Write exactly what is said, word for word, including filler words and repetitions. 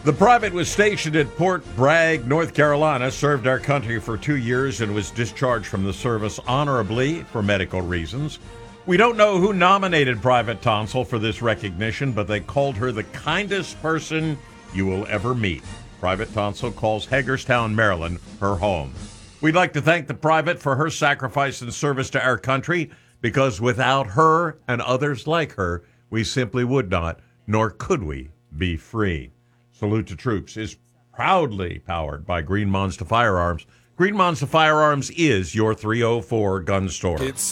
The private was stationed at Port Bragg, North Carolina, served our country for two years, and was discharged from the service honorably for medical reasons. We don't know who nominated Private Tonsil for this recognition, but they called her the kindest person you will ever meet. Private Tonsil calls Hagerstown, Maryland, her home. We'd like to thank the private for her sacrifice and service to our country, because without her and others like her, we simply would not, nor could we, be free. Salute to Troops is proudly powered by Green Monster Firearms. Green Monster Firearms is your three oh four gun store. It's